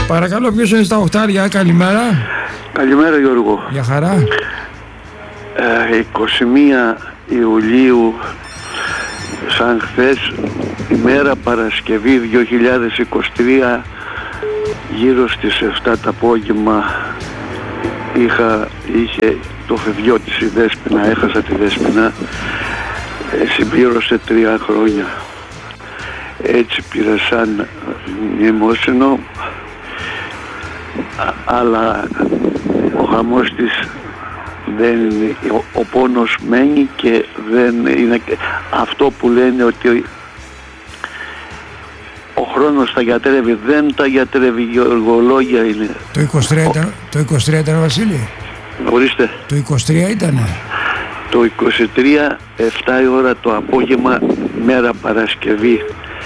Παρακαλώ, ποιος είναι στα οχτάρια? Καλημέρα. Καλημέρα Γιώργο. Για χαρά. 21 Ιουλίου, σαν χθες, ημέρα Παρασκευή 2023, γύρω στις 7 το απόγευμα, είχε το φευγιό της η Δέσποινα, έχασα τη Δέσποινα, συμπλήρωσε 3 χρόνια. Έτσι πήρα σαν μνημόσυνο, αλλά ο χαμός της δεν είναι, ο πόνος μένει και δεν είναι αυτό που λένε ότι ο χρόνος τα γιατρεύει, δεν τα γιατρεύει, γεωργολόγια είναι. Το 23 ήταν Βασίλη? Ορίστε. Το 23 ήτανε? Το 23, 7 η ώρα το απόγευμα, μέρα Παρασκευή.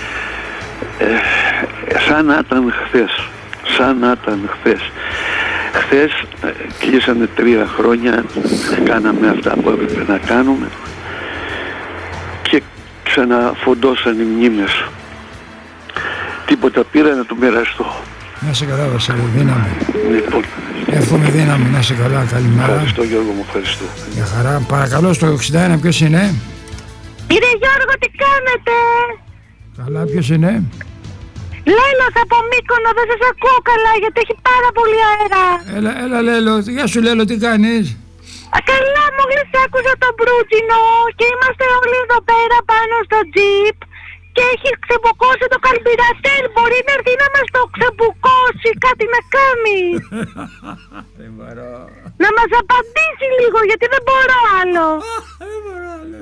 Σαν να ήταν χθες. Σαν να ήταν χθες. Χθες κλείσανε 3 χρόνια, κάναμε αυτά που έπρεπε να κάνουμε και ξαναφοντώσαν οι μνήμες. Τίποτα πήρα να το μοιραστώ. Να σε καλά Βασίλη, δύναμη. Λοιπόν. Εύχομαι δύναμη, να σε καλά, καλημέρα. Ευχαριστώ Γιώργο μου, ευχαριστώ. Για χαρά, παρακαλώ στο 61 ποιος είναι? Κύριε Γιώργο, τι κάνετε? Καλά, ποιος είναι? Λέλος από Μύκονο, δεν σας ακούω καλά γιατί έχει πάρα πολύ αέρα. Έλα Λέλο, γεια σου Λέλο, τι κάνεις? Καλά, μόλις άκουσα το μπρούτζινο και είμαστε όλοι εδώ πέρα πάνω στο τζιπ και έχει ξεμπουκώσει το καλμπιρατέρ. Μπορεί να έρθει να μας το ξεμπουκώσει, κάτι να κάνει. Δεν μπορώ. Να μας απαντήσει λίγο γιατί δεν μπορώ άλλο. Δεν μπορώ άλλο,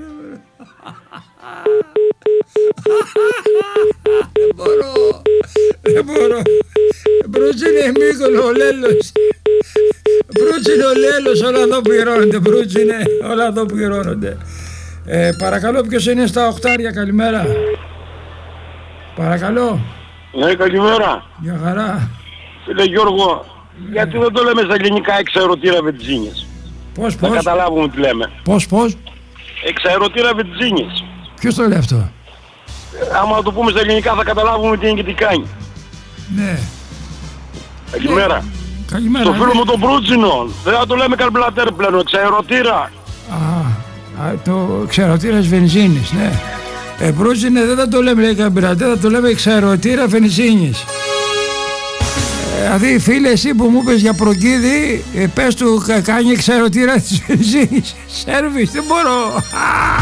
δεν μπορώ. Μπρούτσινε Μύκονο ο Λέλος. Μπρούτσινε ο Λέλος, όλα εδώ πληρώνονται. Μπρούτσινε, όλα εδώ πληρώνονται. Παρακαλώ, ποιος είναι στα οχτάρια? Καλημέρα. Παρακαλώ. Ναι, καλημέρα. Για χαρά. Φίλε Γιώργο, γιατί δεν το λέμε στα ελληνικά εξαερωτήρα βενζίνης? Πώς? Να καταλάβουμε τι λέμε. Πώς? Εξαερωτήρα βενζίνης. Ποιος το λέει αυτό? Άμα το πούμε στα ελληνικά θα καταλάβουμε τι είναι και τι κάνει. Ναι. Καλημέρα. Καλημέρα. Το φίλο μου τον Μπρούτσινο. Δεν θα το λέμε καρμπλατέρ πλέον, εξαερωτήρα. Το εξαερωτήρας βενζίνης, ναι. Μπρούτσινε, δεν θα το λέμε λέει καρμπλατέρ, θα το λέμε εξαερωτήρα βενζίνης. Δηλαδή φίλε, εσύ που μου είπες για προκίδη, πες του κάνει εξαερωτήρα της βενζίνης. Σέρβις, δεν μπορώ.